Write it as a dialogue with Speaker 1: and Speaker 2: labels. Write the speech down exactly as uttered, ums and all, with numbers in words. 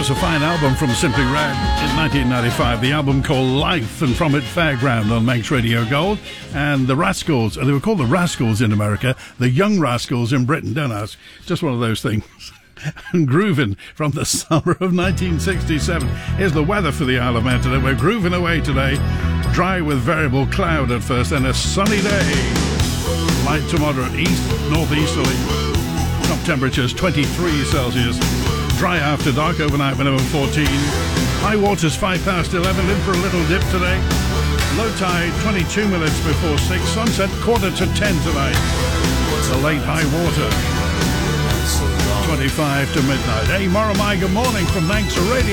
Speaker 1: was a fine album from Simply Red in nineteen ninety-five, the album called Life, and from it Fairground on Manx Radio Gold. And the Rascals, they were called the Rascals in America, the Young Rascals in Britain. Don't ask, just one of those things. And grooving from the summer of nineteen sixty-seven. Here's the weather for the Isle of Man today. We're grooving away today. Dry with variable cloud at first, and a sunny day. Light to moderate east, northeasterly. Top temperatures twenty-three Celsius. Dry after dark, overnight minimum fourteen. High waters five past eleven, in for a little dip today. Low tide twenty-two minutes before six. Sunset quarter to ten tonight. The late high water twenty-five to midnight. Hey, Moramai, good morning from Manx Radio.